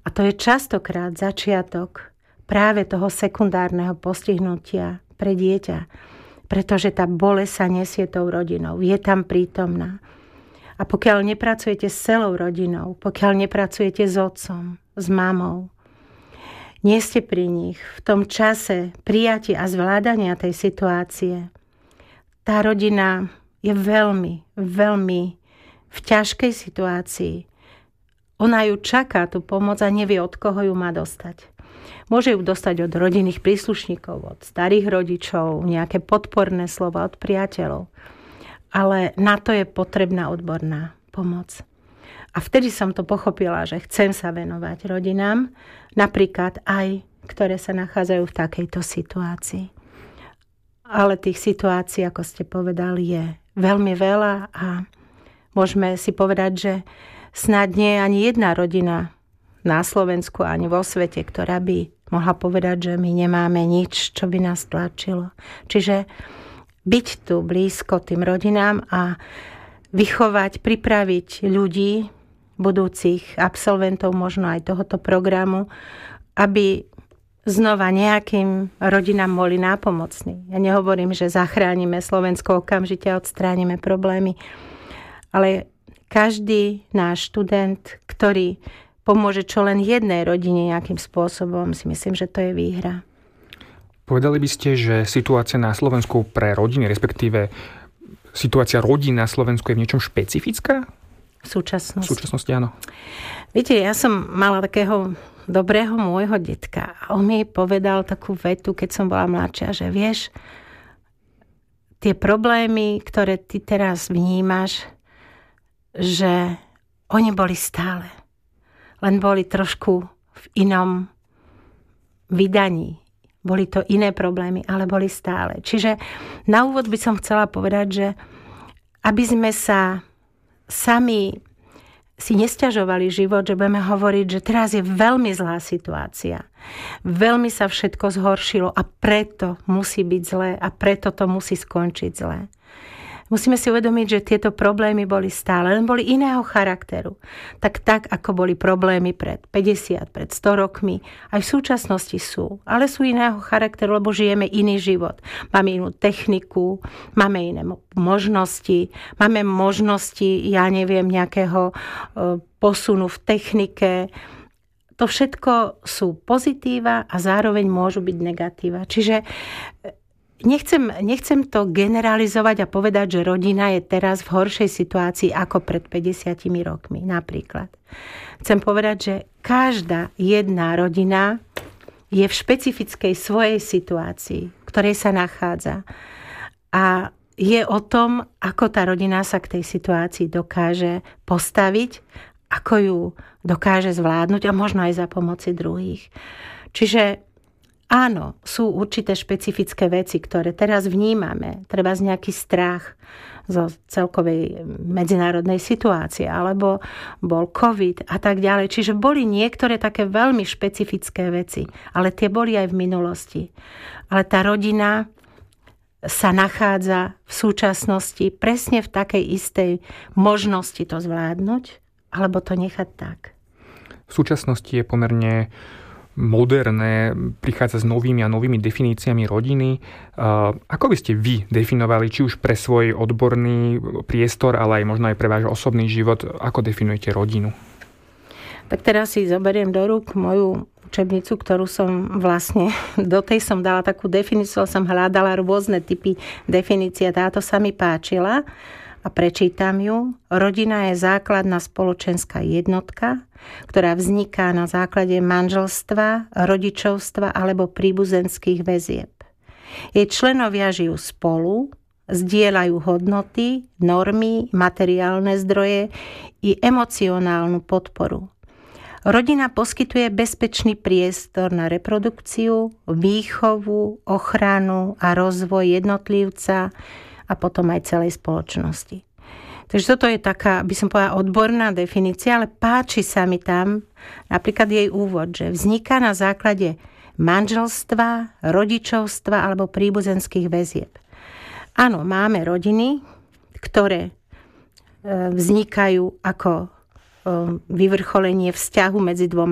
A to je častokrát začiatok práve toho sekundárneho postihnutia pre dieťa, pretože tá bolesť sa nesie tou rodinou, je tam prítomná. A pokiaľ nepracujete s celou rodinou, pokiaľ nepracujete s otcom, s mamou, nie ste pri nich v tom čase prijatia a zvládania tej situácie, tá rodina je veľmi, veľmi v ťažkej situácii. Ona ju čaká, tú pomoc, a nevie, od koho ju má dostať. Môže ju dostať od rodinných príslušníkov, od starých rodičov, nejaké podporné slova od priateľov. Ale na to je potrebná odborná pomoc. A vtedy som to pochopila, že chcem sa venovať rodinám, napríklad aj, ktoré sa nachádzajú v takejto situácii. Ale tých situácií, ako ste povedali, je veľmi veľa a môžeme si povedať, že snáď nie je ani jedna rodina na Slovensku ani vo svete, ktorá by mohla povedať, že my nemáme nič, čo by nás tlačilo. Čiže byť tu blízko tým rodinám a vychovať, pripraviť ľudí, budúcich absolventov možno aj tohoto programu, aby znova nejakým rodinám boli nápomocní. Ja nehovorím, že zachránime Slovensko okamžite a odstránime problémy, ale každý náš študent, ktorý pomôže čo len jednej rodine nejakým spôsobom, si myslím, že to je výhra. Povedali by ste, že situácia na Slovensku pre rodiny, respektíve situácia rodín na Slovensku je v niečom špecifická? V súčasnosti. V súčasnosti, áno. Viete, ja som mala takého dobrého môjho detka a on mi povedal takú vetu, keď som bola mladšia, že vieš, tie problémy, ktoré ty teraz vnímaš, že oni boli stále. Len boli trošku v inom vydaní. Boli to iné problémy, ale boli stále. Čiže na úvod by som chcela povedať, že aby sme sa sami si nesťažovali život, že budeme hovoriť, že teraz je veľmi zlá situácia. Veľmi sa všetko zhoršilo a preto musí byť zlé a preto to musí skončiť zlé. Musíme si uvedomiť, že tieto problémy boli stále, len boli iného charakteru. Tak ako boli problémy pred 50, pred 100 rokmi, aj v súčasnosti sú. Ale sú iného charakteru, lebo žijeme iný život. Máme inú techniku, máme iné možnosti, máme možnosti, ja neviem, nejakého posunu v technike. To všetko sú pozitíva a zároveň môžu byť negatíva. Čiže Nechcem to generalizovať a povedať, že rodina je teraz v horšej situácii ako pred 50 rokmi napríklad. Chcem povedať, že každá jedna rodina je v špecifickej svojej situácii, v ktorej sa nachádza. A je o tom, ako tá rodina sa k tej situácii dokáže postaviť, ako ju dokáže zvládnuť a možno aj za pomoci druhých. Čiže áno, sú určité špecifické veci, ktoré teraz vnímame. Treba z nejaký strach zo celkovej medzinárodnej situácie, alebo bol COVID a tak ďalej. Čiže boli niektoré také veľmi špecifické veci, ale tie boli aj v minulosti. Ale tá rodina sa nachádza v súčasnosti presne v takej istej možnosti to zvládnuť, alebo to nechať tak. V súčasnosti je pomerne moderné, prichádza s novými a novými definíciami rodiny. Ako by ste vy definovali, či už pre svoj odborný priestor, ale aj možno aj pre váš osobný život, ako definujete rodinu? Tak teraz si zoberiem do rúk moju učebnicu, ktorú som vlastne, do tej som dala takú definíciu, som hľadala rôzne typy definície. Táto sa mi páčila a prečítam ju. Rodina je základná spoločenská jednotka, ktorá vzniká na základe manželstva, rodičovstva alebo príbuzenských väzieb. Jej členovia žijú spolu, zdieľajú hodnoty, normy, materiálne zdroje i emocionálnu podporu. Rodina poskytuje bezpečný priestor na reprodukciu, výchovu, ochranu a rozvoj jednotlivca a potom aj celej spoločnosti. Takže toto je taká, by som povedala, odborná definícia, ale páči sa mi tam napríklad jej úvod, že vzniká na základe manželstva, rodičovstva alebo príbuzenských väzieb. Áno, máme rodiny, ktoré vznikajú ako vyvrcholenie vzťahu medzi dvoma